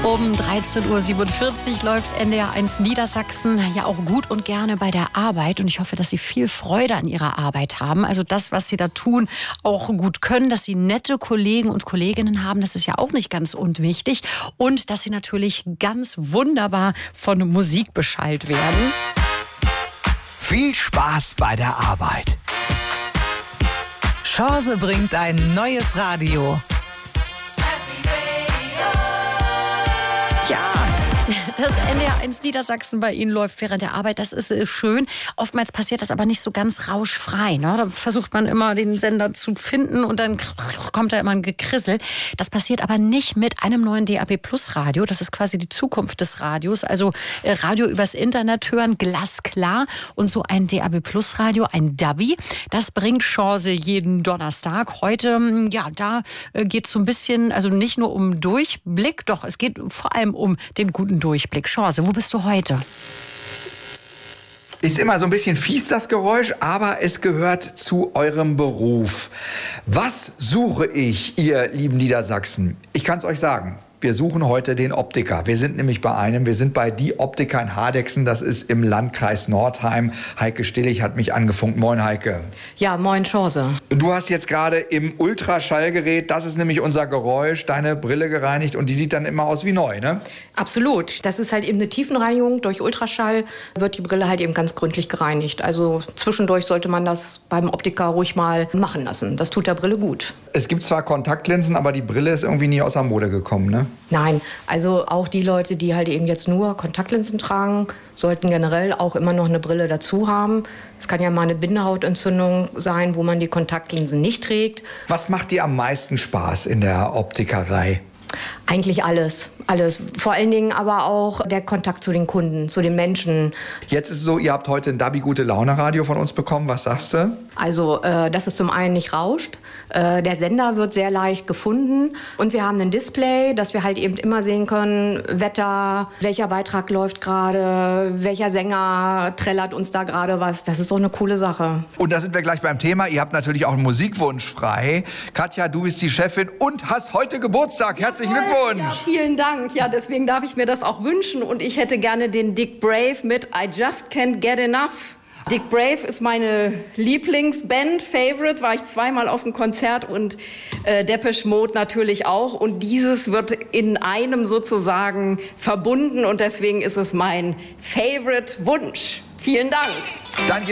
Um 13.47 Uhr läuft NDR 1 Niedersachsen ja auch gut und gerne bei der Arbeit. Und ich hoffe, dass Sie viel Freude an Ihrer Arbeit haben. Also das, was Sie da tun, auch gut können. Dass Sie nette Kollegen und Kolleginnen haben, das ist ja auch nicht ganz unwichtig. Und dass Sie natürlich ganz wunderbar von Musik beschallt werden. Viel Spaß bei der Arbeit. Chance bringt ein neues Radio. Ja, das NDR 1 Niedersachsen bei Ihnen läuft während der Arbeit, das ist schön. Oftmals passiert das aber nicht so ganz rauschfrei. Ne? Da versucht man immer, den Sender zu finden und dann kommt da immer ein Gekrissel. Das passiert aber nicht mit einem neuen DAB+ Radio. Das ist quasi die Zukunft des Radios. Also Radio übers Internet hören, glasklar. Und so ein DAB+ Radio, ein Dubby, das bringt Chance jeden Donnerstag. Heute, ja, da geht es so ein bisschen, also nicht nur um Durchblick, doch, es geht vor allem um den guten Durchblick. Chance, wo bist du heute? Ist immer so ein bisschen fies, das Geräusch, aber es gehört zu eurem Beruf. Was suche ich, ihr lieben Niedersachsen? Ich kann es euch sagen. Wir suchen heute den Optiker. Wir sind nämlich wir sind bei Die Optiker in Hardegsen. Das ist im Landkreis Nordheim. Heike Stillig hat mich angefunkt. Moin, Heike. Ja, moin, Chance. Du hast jetzt gerade im Ultraschallgerät, das ist nämlich unser Geräusch, deine Brille gereinigt und die sieht dann immer aus wie neu, ne? Absolut. Das ist halt eben eine Tiefenreinigung. Durch Ultraschall wird die Brille halt eben ganz gründlich gereinigt. Also zwischendurch sollte man das beim Optiker ruhig mal machen lassen. Das tut der Brille gut. Es gibt zwar Kontaktlinsen, aber die Brille ist irgendwie nie aus der Mode gekommen, ne? Nein, also auch die Leute, die halt eben jetzt nur Kontaktlinsen tragen, sollten generell auch immer noch eine Brille dazu haben. Es kann ja mal eine Bindehautentzündung sein, wo man die Kontaktlinsen nicht trägt. Was macht dir am meisten Spaß in der Optikerei? Eigentlich alles. Alles. Vor allen Dingen aber auch der Kontakt zu den Kunden, zu den Menschen. Jetzt ist es so, ihr habt heute ein Dubby Gute Laune Radio von uns bekommen. Was sagst du? Also, dass es zum einen nicht rauscht. Der Sender wird sehr leicht gefunden. Und wir haben ein Display, dass wir halt eben immer sehen können, Wetter, welcher Beitrag läuft gerade, welcher Sänger trällert uns da gerade was. Das ist doch eine coole Sache. Und da sind wir gleich beim Thema. Ihr habt natürlich auch einen Musikwunsch frei. Katja, du bist die Chefin und hast heute Geburtstag. Herzlichen Glückwunsch. Ja, vielen Dank. Ja, deswegen darf ich mir das auch wünschen. Und ich hätte gerne den Dick Brave mit I Just Can't Get Enough. Dick Brave ist meine Lieblingsband, Favorite, war ich zweimal auf dem Konzert und Depeche Mode natürlich auch. Und dieses wird in einem sozusagen verbunden und deswegen ist es mein Favorite-Wunsch. Vielen Dank. Dann